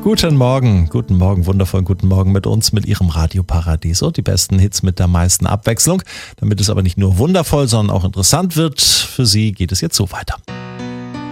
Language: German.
Guten Morgen, wundervollen guten Morgen mit uns, mit Ihrem Radio Paradiso. Die besten Hits mit der meisten Abwechslung. Damit es aber nicht nur wundervoll, sondern auch interessant wird, für Sie geht es jetzt so weiter.